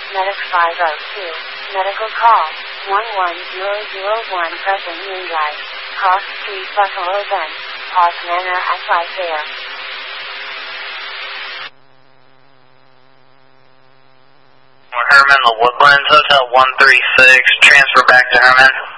Medic 502. Medical call. 11001 present Moonlight. Cross Street Buffalo Event. Pause Manor at Light Fair. Herman, the Woodlands, Hotel 136. Transfer back to Herman.